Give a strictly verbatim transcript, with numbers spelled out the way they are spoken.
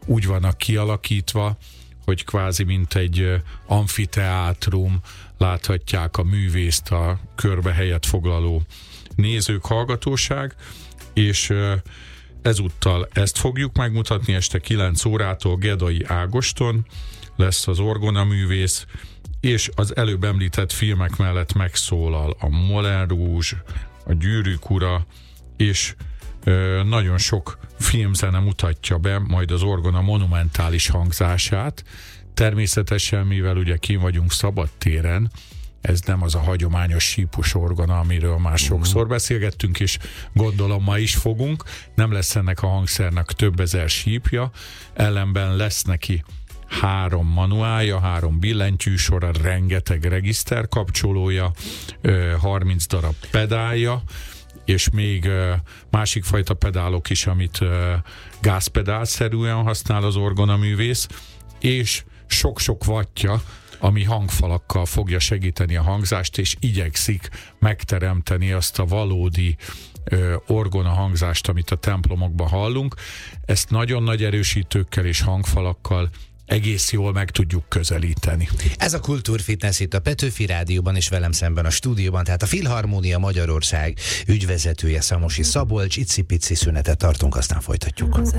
úgy vannak kialakítva, hogy kvázi mint egy amfiteátrum, láthatják a művészt, a körbe helyet foglaló nézők, hallgatóság, és ezúttal ezt fogjuk megmutatni este kilenc órától. Gedai Ágoston lesz az orgonaművész, és az előbb említett filmek mellett megszólal a Moulin Rouge, a Gyűrűk ura, és ö, nagyon sok filmzene mutatja be majd az orgona monumentális hangzását. Természetesen, mivel ugye kín vagyunk szabadtéren, ez nem az a hagyományos sípus orgona, amiről már sokszor beszélgettünk, és gondolom ma is fogunk. Nem lesz ennek a hangszernek több ezer sípja, ellenben lesz neki három manuálja, három billentyűsora, rengeteg regiszter kapcsolója, harminc darab pedálja, és még másik fajta pedálok is, amit gázpedálszerűen használ az orgonaművész, és sok-sok wattja, ami hangfalakkal fogja segíteni a hangzást, és igyekszik megteremteni azt a valódi ö, orgona hangzást, amit a templomokban hallunk. Ezt nagyon nagy erősítőkkel és hangfalakkal egész jól meg tudjuk közelíteni. Ez a Kultúrfitness itt a Petőfi Rádióban, és velem szemben a stúdióban, tehát a Filharmónia Magyarország ügyvezetője Szamosi Szabolcs. Icipici szünetet tartunk, aztán folytatjuk.